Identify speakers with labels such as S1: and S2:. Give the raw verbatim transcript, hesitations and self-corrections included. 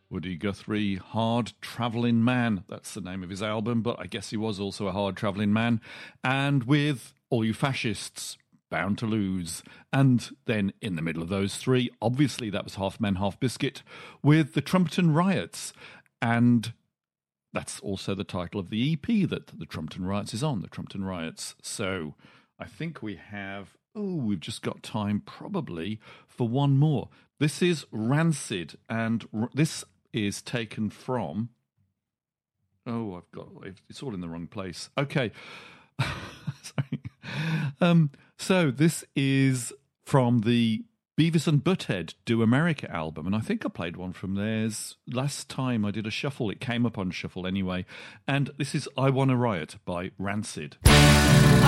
S1: Woody Guthrie, Hard Travelling Man. That's the name of his album, but I guess he was also a hard travelling man. And with All You Fascists, Bound to Lose. And then in the middle of those three, obviously that was Half Man, Half Biscuit, with the Trumpeton Riots. And that's also the title of the E P that the Trumpeton Riots is on, the Trumpeton Riots. So I think we have, oh, we've just got time probably for one more. This is Rancid, and r- this is taken from, oh, I've got, it's all in the wrong place. Okay. Sorry. Um, so this is from the Beavis and Butthead Do America album, and I think I played one from theirs last time I did a shuffle. It came up on shuffle anyway, and this is I Wanna Riot by Rancid.